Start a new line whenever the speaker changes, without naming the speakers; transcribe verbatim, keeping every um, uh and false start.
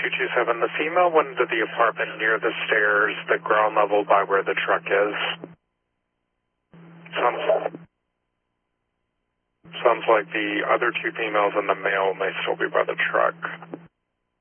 two two seven. The female went into the apartment near the stairs, the ground level by where the truck is. Sounds, sounds like the other two females and the male may still be by the truck.